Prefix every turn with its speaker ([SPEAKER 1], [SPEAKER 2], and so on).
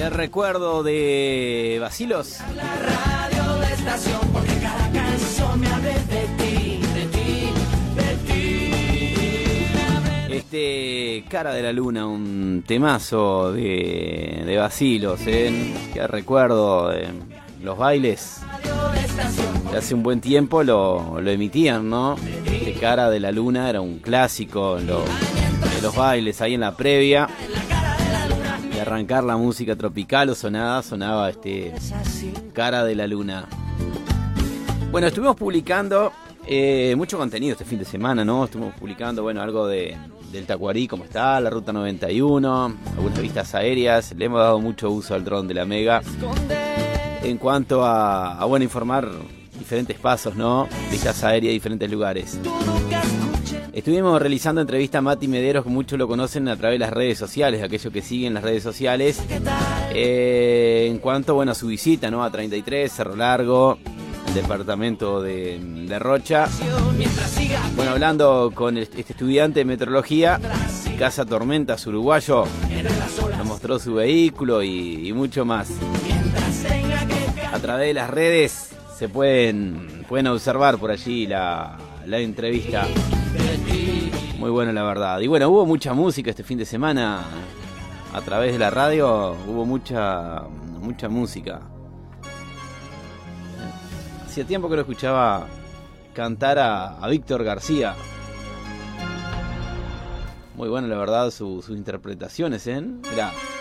[SPEAKER 1] El recuerdo de Vacilos.
[SPEAKER 2] La radio de estación, porque cada canción me habla de ti, de ti, de ti.
[SPEAKER 1] Cara de la Luna, un temazo de Vacilos, que recuerdo de los bailes. Hace un buen tiempo lo emitían, ¿no? Cara de la Luna era un clásico de los bailes ahí en la previa. De arrancar la música tropical o sonaba Cara de la Luna. Bueno, estuvimos publicando mucho contenido este fin de semana, ¿no? Estuvimos publicando, algo del Tacuarí, cómo está, la Ruta 91, algunas vistas aéreas. Le hemos dado mucho uso al dron de la Mega en cuanto a informar diferentes pasos, ¿no? Vistas aéreas de diferentes lugares. Estuvimos realizando entrevista a Mati Mederos, que muchos lo conocen a través de las redes sociales, aquellos que siguen las redes sociales, en cuanto a su visita, ¿no? A 33, Cerro Largo, el departamento de Rocha. Hablando con este estudiante de meteorología, Casa Tormentas uruguayo, nos mostró su vehículo y mucho más. A través de las redes se pueden observar por allí la entrevista. Muy bueno, la verdad. Y hubo mucha música este fin de semana. A través de la radio hubo mucha música. Hacía tiempo que lo escuchaba cantar a Víctor García. Muy bueno, la verdad, sus interpretaciones, Mirá.